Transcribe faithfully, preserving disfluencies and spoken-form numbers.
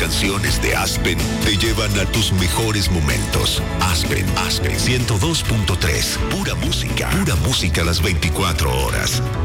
canciones de Aspen te llevan a tus mejores momentos. Aspen, Aspen ciento dos punto tres. Pura música. Pura música las veinticuatro horas.